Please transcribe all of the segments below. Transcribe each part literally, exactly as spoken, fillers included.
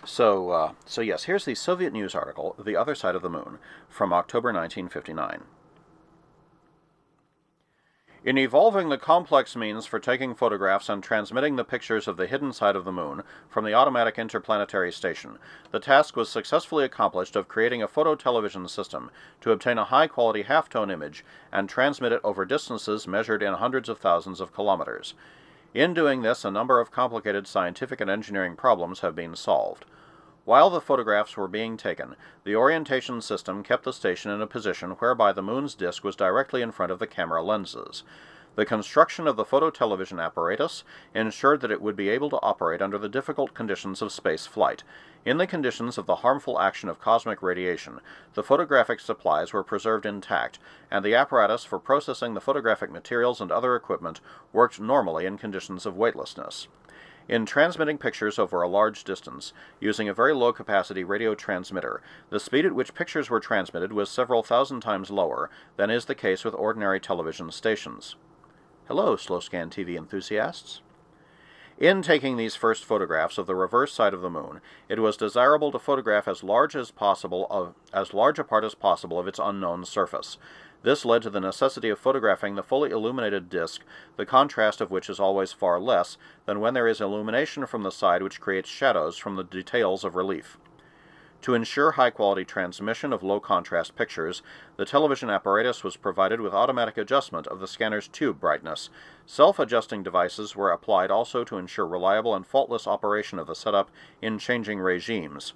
So, uh, so yes, here's the Soviet news article, The Other Side of the Moon, from October nineteen fifty-nine. In evolving the complex means for taking photographs and transmitting the pictures of the hidden side of the moon from the automatic interplanetary station, the task was successfully accomplished of creating a phototelevision system to obtain a high-quality halftone image and transmit it over distances measured in hundreds of thousands of kilometers. In doing this, a number of complicated scientific and engineering problems have been solved. While the photographs were being taken, the orientation system kept the station in a position whereby the moon's disk was directly in front of the camera lenses. The construction of the phototelevision apparatus ensured that it would be able to operate under the difficult conditions of space flight. In the conditions of the harmful action of cosmic radiation, the photographic supplies were preserved intact, and the apparatus for processing the photographic materials and other equipment worked normally in conditions of weightlessness. In transmitting pictures over a large distance, using a very low-capacity radio transmitter, the speed at which pictures were transmitted was several thousand times lower than is the case with ordinary television stations. Hello, Slow-Scan T V enthusiasts. In taking these first photographs of the reverse side of the moon, it was desirable to photograph as large as possible of as large a part as possible of its unknown surface. This led to the necessity of photographing the fully illuminated disk, the contrast of which is always far less than when there is illumination from the side which creates shadows from the details of relief. To ensure high-quality transmission of low-contrast pictures, the television apparatus was provided with automatic adjustment of the scanner's tube brightness. Self-adjusting devices were applied also to ensure reliable and faultless operation of the setup in changing regimes.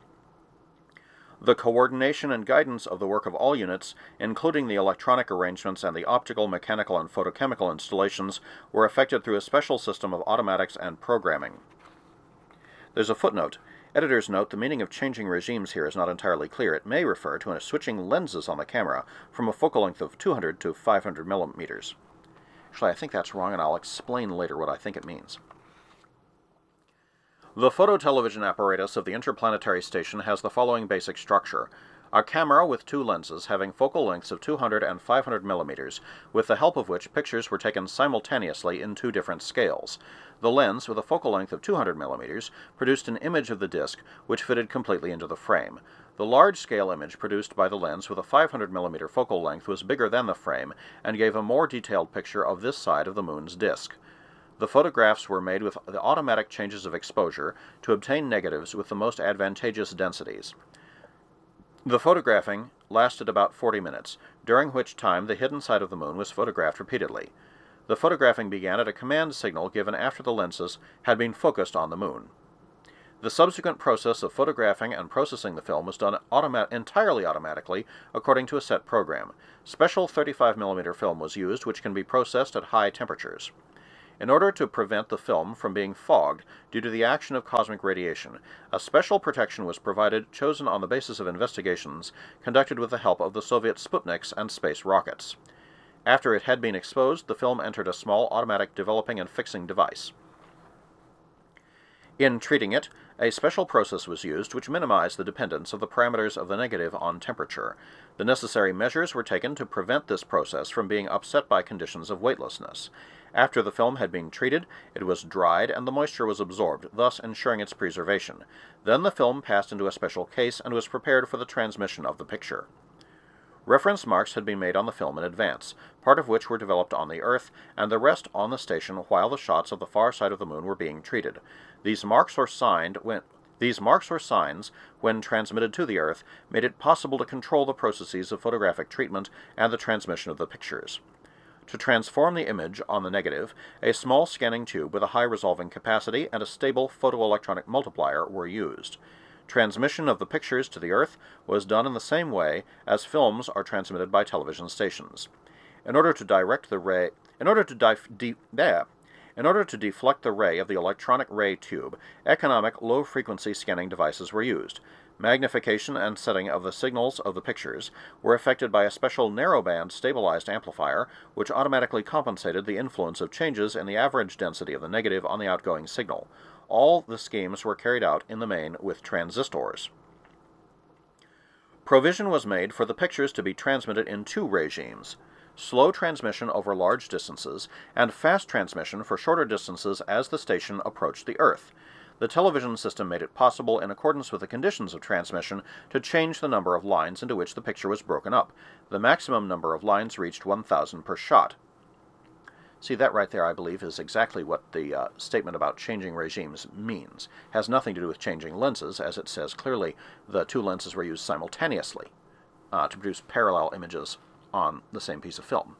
The coordination and guidance of the work of all units, including the electronic arrangements and the optical, mechanical, and photochemical installations, were effected through a special system of automatics and programming. There's a footnote. Editors note the meaning of changing regimes here is not entirely clear. It may refer to switching lenses on the camera from a focal length of two hundred to five hundred millimeters. Actually, I think that's wrong, and I'll explain later what I think it means. The phototelevision apparatus of the interplanetary station has the following basic structure. A camera with two lenses having focal lengths of two hundred and five hundred millimeters, with the help of which pictures were taken simultaneously in two different scales. The lens, with a focal length of two hundred millimeters, produced an image of the disk, which fitted completely into the frame. The large-scale image produced by the lens with a five hundred millimeter focal length was bigger than the frame, and gave a more detailed picture of this side of the moon's disk. The photographs were made with the automatic changes of exposure to obtain negatives with the most advantageous densities. The photographing lasted about forty minutes, during which time the hidden side of the moon was photographed repeatedly. The photographing began at a command signal given after the lenses had been focused on the moon. The subsequent process of photographing and processing the film was done automa- entirely automatically according to a set program. Special thirty-five millimeter film was used, which can be processed at high temperatures. In order to prevent the film from being fogged due to the action of cosmic radiation, a special protection was provided, chosen on the basis of investigations conducted with the help of the Soviet Sputniks and space rockets. After it had been exposed, the film entered a small automatic developing and fixing device. In treating it, a special process was used which minimized the dependence of the parameters of the negative on temperature. The necessary measures were taken to prevent this process from being upset by conditions of weightlessness. After the film had been treated, it was dried and the moisture was absorbed, thus ensuring its preservation. Then the film passed into a special case and was prepared for the transmission of the picture. Reference marks had been made on the film in advance, part of which were developed on the Earth, and the rest on the station while the shots of the far side of the moon were being treated. These marks or signed when These marks or signs, when transmitted to the Earth, made it possible to control the processes of photographic treatment and the transmission of the pictures. To transform the image on the negative, a small scanning tube with a high resolving capacity and a stable photoelectronic multiplier were used. Transmission of the pictures to the Earth was done in the same way as films are transmitted by television stations. In order to direct the ray, in order to dif, de, yeah, in order to deflect the ray of the electronic ray tube, economic low-frequency scanning devices were used. Magnification and setting of the signals of the pictures were effected by a special narrowband stabilized amplifier, which automatically compensated the influence of changes in the average density of the negative on the outgoing signal. All the schemes were carried out in the main with transistors. Provision was made for the pictures to be transmitted in two regimes: slow transmission over large distances, and fast transmission for shorter distances as the station approached the Earth. the television system made it possible, in accordance with the conditions of transmission, to change the number of lines into which the picture was broken up. The maximum number of lines reached one thousand per shot. See, that right there, I believe, is exactly what the uh, statement about changing regimes means. It has nothing to do with changing lenses, as it says clearly the two lenses were used simultaneously uh, to produce parallel images on the same piece of film.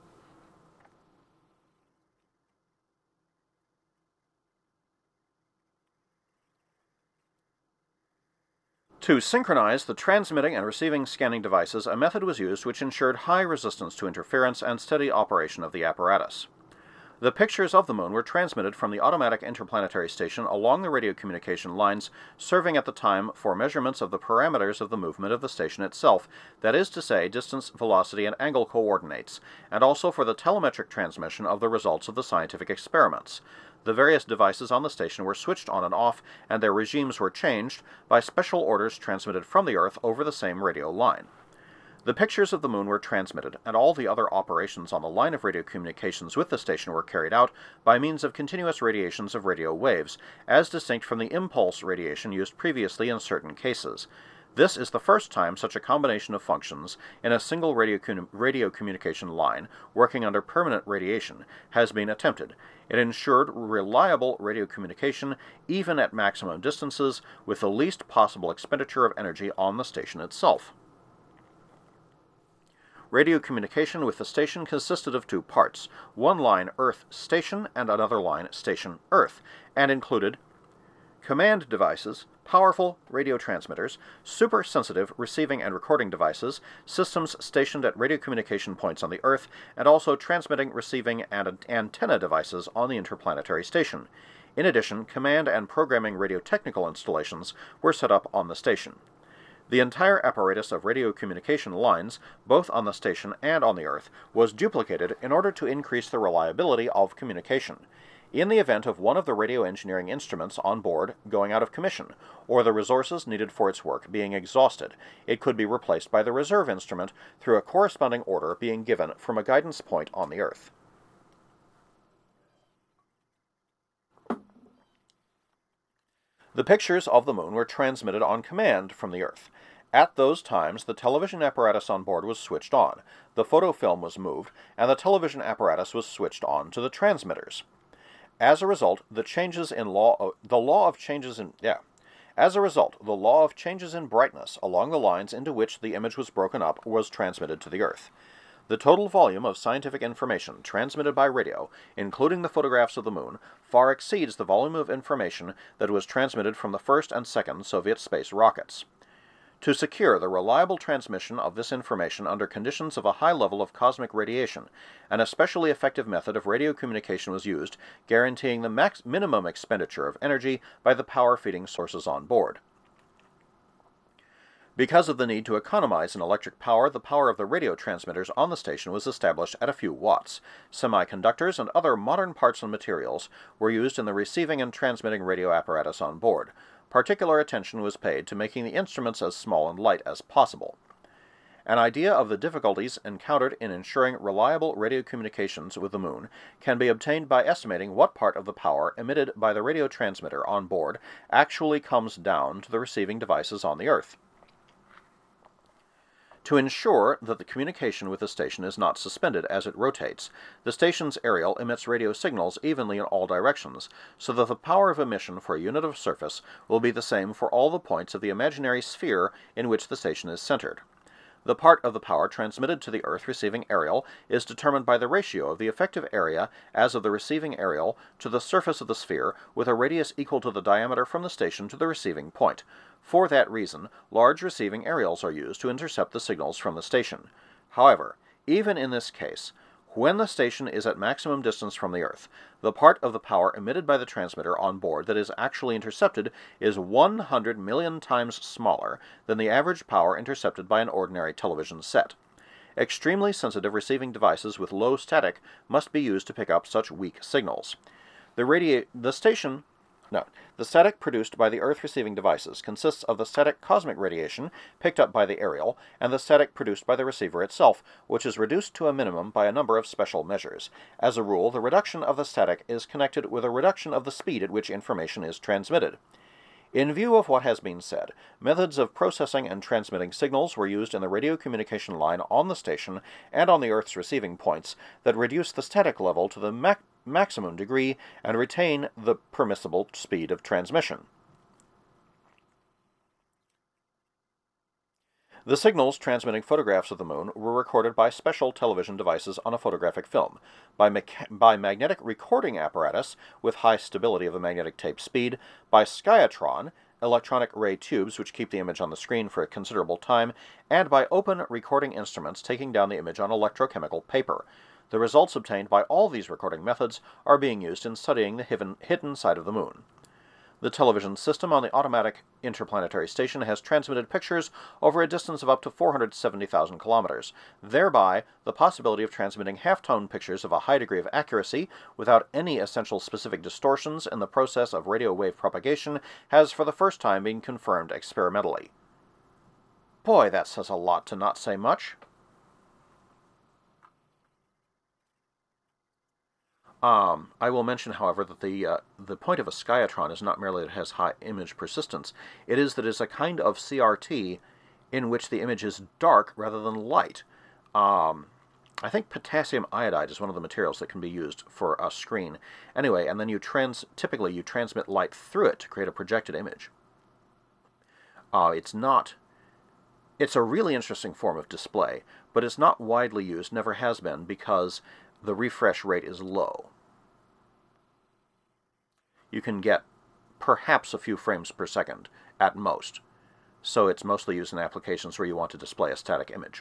To synchronize the transmitting and receiving scanning devices, a method was used which ensured high resistance to interference and steady operation of the apparatus. The pictures of the Moon were transmitted from the Automatic Interplanetary Station along the radio communication lines, serving at the time for measurements of the parameters of the movement of the station itself, that is to say, distance, velocity, and angle coordinates, and also for the telemetric transmission of the results of the scientific experiments. The various devices on the station were switched on and off, and their regimes were changed by special orders transmitted from the Earth over the same radio line. The pictures of the Moon were transmitted, and all the other operations on the line of radio communications with the station were carried out by means of continuous radiations of radio waves, as distinct from the impulse radiation used previously in certain cases. This is the first time such a combination of functions in a single radio, com radio communication line, working under permanent radiation, has been attempted. It ensured reliable radio communication, even at maximum distances, with the least possible expenditure of energy on the station itself. Radio communication with the station consisted of two parts, one line Earth Station and another line Station Earth, and included command devices, powerful radio transmitters, super-sensitive receiving and recording devices, systems stationed at radio communication points on the Earth, and also transmitting, receiving, and antenna devices on the interplanetary station. In addition, command and programming radio-technical installations were set up on the station. The entire apparatus of radio communication lines, both on the station and on the Earth, was duplicated in order to increase the reliability of communication. In the event of one of the radio engineering instruments on board going out of commission, or the resources needed for its work being exhausted, it could be replaced by the reserve instrument through a corresponding order being given from a guidance point on the Earth. The pictures of the Moon were transmitted on command from the Earth. At those times, the television apparatus on board was switched on, the photofilm was moved, and the television apparatus was switched on to the transmitters. As a result, the changes in law of, the law of changes in yeah. As a result, the law of changes in brightness along the lines into which the image was broken up was transmitted to the Earth. The total volume of scientific information transmitted by radio, including the photographs of the Moon, far exceeds the volume of information that was transmitted from the first and second Soviet space rockets. To secure the reliable transmission of this information under conditions of a high level of cosmic radiation, an especially effective method of radio communication was used, guaranteeing the max minimum expenditure of energy by the power-feeding sources on board. Because of the need to economize in electric power, the power of the radio transmitters on the station was established at a few watts. Semiconductors and other modern parts and materials were used in the receiving and transmitting radio apparatus on board. Particular attention was paid to making the instruments as small and light as possible. An idea of the difficulties encountered in ensuring reliable radio communications with the Moon can be obtained by estimating what part of the power emitted by the radio transmitter on board actually comes down to the receiving devices on the Earth. To ensure that the communication with the station is not suspended as it rotates, the station's aerial emits radio signals evenly in all directions, so that the power of emission for a unit of surface will be the same for all the points of the imaginary sphere in which the station is centered. The part of the power transmitted to the Earth receiving aerial is determined by the ratio of the effective area as of the receiving aerial to the surface of the sphere, with a radius equal to the diameter from the station to the receiving point. For that reason, large receiving aerials are used to intercept the signals from the station. However, even in this case, when the station is at maximum distance from the Earth, the part of the power emitted by the transmitter on board that is actually intercepted is one hundred million times smaller than the average power intercepted by an ordinary television set. Extremely sensitive receiving devices with low static must be used to pick up such weak signals. The, radi the station No, the static produced by the Earth receiving devices consists of the static cosmic radiation picked up by the aerial and the static produced by the receiver itself, which is reduced to a minimum by a number of special measures. As a rule, the reduction of the static is connected with a reduction of the speed at which information is transmitted. In view of what has been said, methods of processing and transmitting signals were used in the radio communication line on the station and on the Earth's receiving points that reduce the static level to the mac maximum degree and retain the permissible speed of transmission. The signals transmitting photographs of the moon were recorded by special television devices on a photographic film, by, by magnetic recording apparatus with high stability of the magnetic tape speed, by Skyatron, electronic ray tubes which keep the image on the screen for a considerable time, and by open recording instruments taking down the image on electrochemical paper. The results obtained by all these recording methods are being used in studying the hidden, hidden side of the moon. The television system on the automatic interplanetary station has transmitted pictures over a distance of up to four hundred seventy thousand kilometers. Thereby, the possibility of transmitting half-tone pictures of a high degree of accuracy without any essential specific distortions in the process of radio wave propagation has for the first time been confirmed experimentally. Boy, that says a lot to not say much. Um, I will mention, however, that the uh, the point of a Skyatron is not merely that it has high image persistence. It is that it is a kind of C R T in which the image is dark rather than light. Um, I think potassium iodide is one of the materials that can be used for a screen. Anyway, and then you trans typically you transmit light through it to create a projected image. Uh, it's not... It's a really interesting form of display, but it's not widely used, never has been, because the refresh rate is low. You can get perhaps a few frames per second at most, so it's mostly used in applications where you want to display a static image.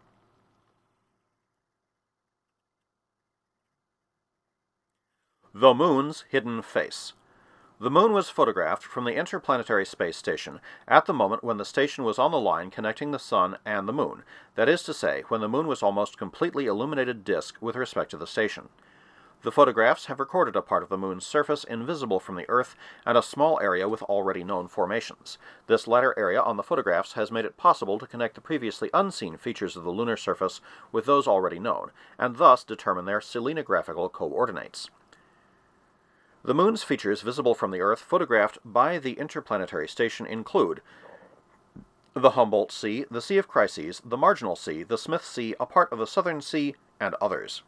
The Moon's Hidden Face. The Moon was photographed from the Interplanetary Space Station at the moment when the station was on the line connecting the Sun and the Moon, that is to say, when the Moon was almost completely illuminated disk with respect to the station. The photographs have recorded a part of the Moon's surface invisible from the Earth and a small area with already known formations. This latter area on the photographs has made it possible to connect the previously unseen features of the lunar surface with those already known, and thus determine their selenographical coordinates. The Moon's features visible from the Earth photographed by the Interplanetary Station include the Humboldt Sea, the Sea of Chryses, the Marginal Sea, the Smith Sea, a part of the Southern Sea, and others.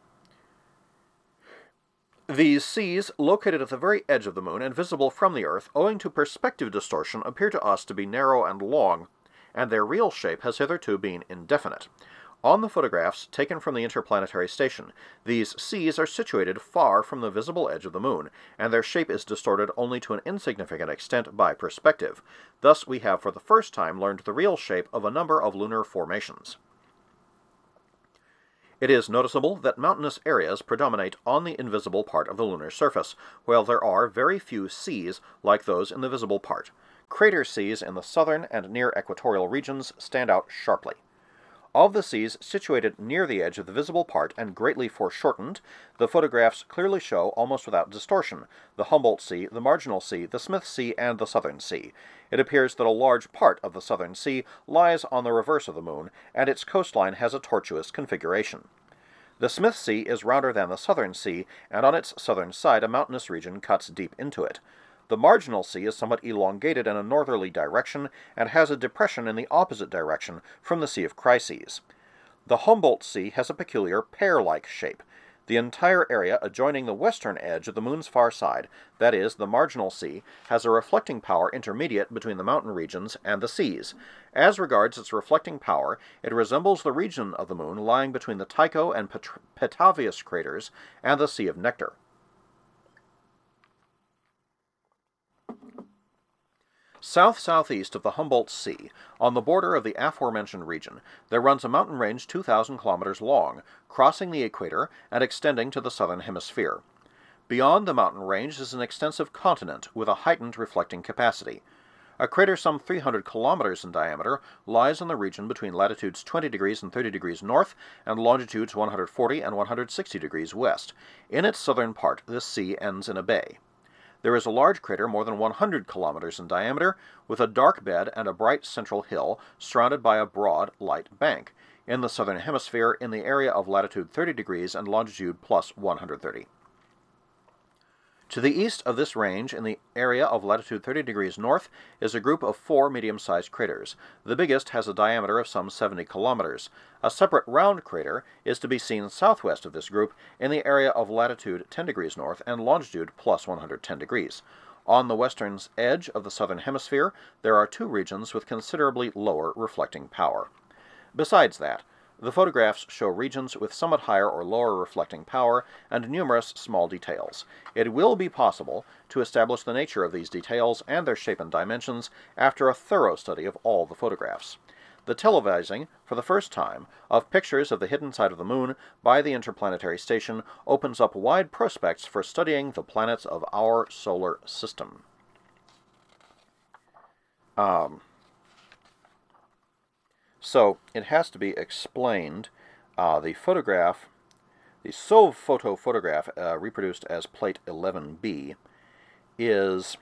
These seas, located at the very edge of the Moon and visible from the Earth, owing to perspective distortion, appear to us to be narrow and long, and their real shape has hitherto been indefinite. On the photographs taken from the Interplanetary Station, these seas are situated far from the visible edge of the Moon, and their shape is distorted only to an insignificant extent by perspective. Thus we have for the first time learned the real shape of a number of lunar formations. It is noticeable that mountainous areas predominate on the invisible part of the lunar surface, while there are very few seas like those in the visible part. Crater seas in the southern and near equatorial regions stand out sharply. Of the seas situated near the edge of the visible part and greatly foreshortened, the photographs clearly show, almost without distortion, the Humboldt Sea, the Marginal Sea, the Smith Sea, and the Southern Sea. It appears that a large part of the Southern Sea lies on the reverse of the Moon, and its coastline has a tortuous configuration. The Smith Sea is rounder than the Southern Sea, and on its southern side a mountainous region cuts deep into it. The Marginal Sea is somewhat elongated in a northerly direction, and has a depression in the opposite direction from the Sea of Chryses. The Humboldt Sea has a peculiar pear-like shape. The entire area adjoining the western edge of the Moon's far side, that is, the Marginal Sea, has a reflecting power intermediate between the mountain regions and the seas. As regards its reflecting power, it resembles the region of the Moon lying between the Tycho and Pet Petavius craters and the Sea of Nectar. South-southeast of the Humboldt Sea, on the border of the aforementioned region, there runs a mountain range two thousand kilometers long, crossing the equator and extending to the southern hemisphere. Beyond the mountain range is an extensive continent with a heightened reflecting capacity. A crater some three hundred kilometers in diameter lies in the region between latitudes twenty degrees and thirty degrees north and longitudes one hundred forty and one hundred sixty degrees west. In its southern part, this sea ends in a bay. There is a large crater more than one hundred kilometers in diameter, with a dark bed and a bright central hill surrounded by a broad, light bank, in the southern hemisphere in the area of latitude thirty degrees and longitude plus one hundred thirty. To the east of this range, in the area of latitude thirty degrees north, is a group of four medium-sized craters. The biggest has a diameter of some seventy kilometers. A separate round crater is to be seen southwest of this group in the area of latitude ten degrees north and longitude plus one hundred ten degrees. On the western edge of the southern hemisphere, there are two regions with considerably lower reflecting power. Besides that, the photographs show regions with somewhat higher or lower reflecting power and numerous small details. It will be possible to establish the nature of these details and their shape and dimensions after a thorough study of all the photographs. The televising, for the first time, of pictures of the hidden side of the Moon by the Interplanetary Station opens up wide prospects for studying the planets of our solar system. Um... So it has to be explained. Uh, the photograph, the Sov-Photo photograph, uh, reproduced as Plate eleven B, is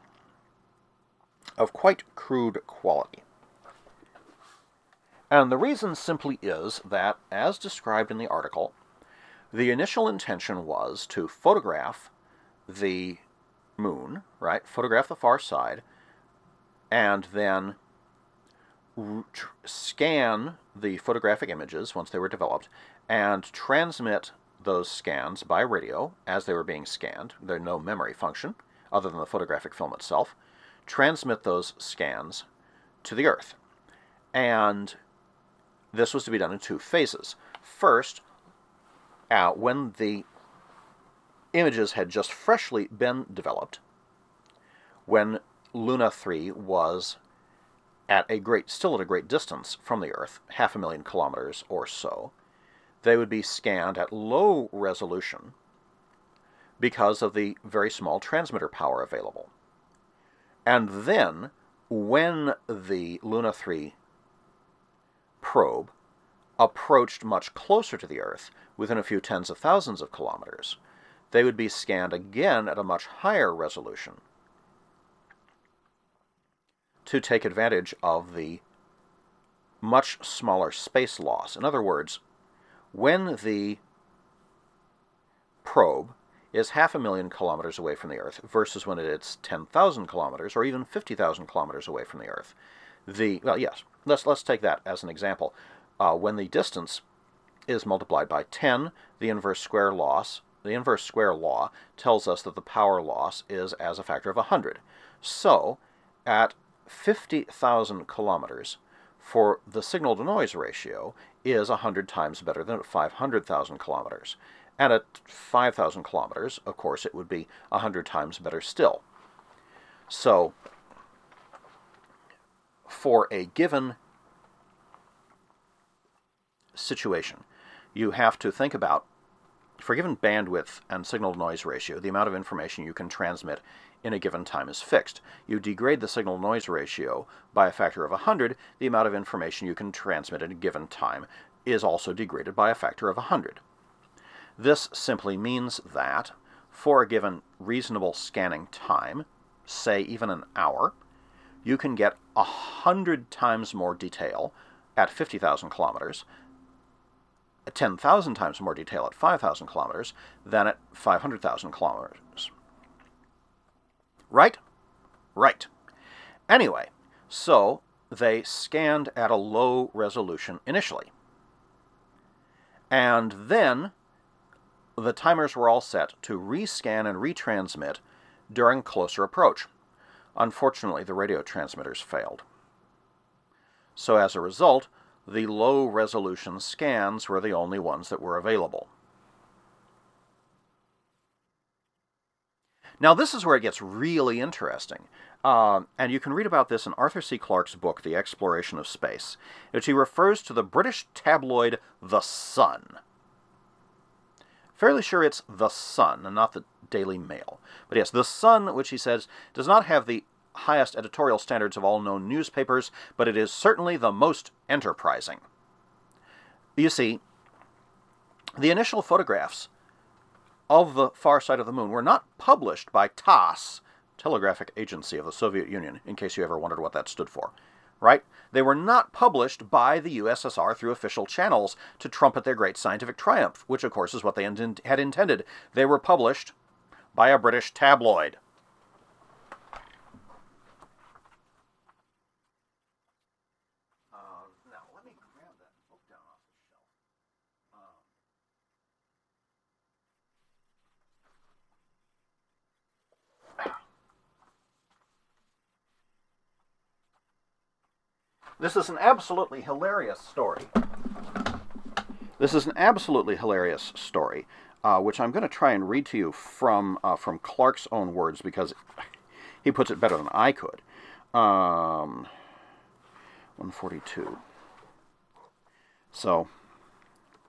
of quite crude quality. And the reason simply is that, as described in the article, the initial intention was to photograph the Moon, right? Photograph the far side, and then scan the photographic images once they were developed and transmit those scans by radio as they were being scanned. There's no memory function other than the photographic film itself. Transmit those scans to the Earth. And this was to be done in two phases. First, uh, when the images had just freshly been developed, when Luna three was at a great, still at a great distance from the Earth, half a million kilometers or so, they would be scanned at low resolution because of the very small transmitter power available. And then, when the Luna three probe approached much closer to the Earth, within a few tens of thousands of kilometers, they would be scanned again at a much higher resolution to take advantage of the much smaller space loss. In other words, when the probe is half a million kilometers away from the Earth versus when it's ten thousand kilometers or even fifty thousand kilometers away from the Earth, the, well, yes, let's, let's take that as an example. Uh, when the distance is multiplied by ten, the inverse square loss, the inverse square law tells us that the power loss is as a factor of one hundred. So, at fifty thousand kilometers, for the signal-to-noise ratio is one hundred times better than at five hundred thousand kilometers. And at five thousand kilometers, of course, it would be one hundred times better still. So, for a given situation, you have to think about, for a given bandwidth and signal-to-noise ratio, the amount of information you can transmit in a given time is fixed. You degrade the signal-noise ratio by a factor of one hundred, the amount of information you can transmit in a given time is also degraded by a factor of one hundred. This simply means that, for a given reasonable scanning time, say even an hour, you can get one hundred times more detail at fifty thousand kilometers, ten thousand times more detail at five thousand kilometers than at five hundred thousand kilometers. Right? Right. Anyway, so they scanned at a low resolution initially. And then the timers were all set to rescan and retransmit during closer approach. Unfortunately, the radio transmitters failed. So as a result, the low-resolution scans were the only ones that were available. Now, this is where it gets really interesting, uh, and you can read about this in Arthur C. Clarke's book, The Exploration of Space, in which he refers to the British tabloid The Sun. Fairly sure it's The Sun, and not the Daily Mail. But yes, The Sun, which he says, does not have the highest editorial standards of all known newspapers, but it is certainly the most enterprising. You see, the initial photographs of the far side of the Moon were not published by T A S, Telegraphic Agency of the Soviet Union, in case you ever wondered what that stood for, right? They were not published by the U S S R through official channels to trumpet their great scientific triumph, which of course is what they had intended. They were published by a British tabloid. Uh, now, let me grab that book down off the shelf. Um, this is an absolutely hilarious story. This is an absolutely hilarious story, uh, which I'm going to try and read to you from uh, from Clark's own words, because he puts it better than I could. Um, one forty-two. So,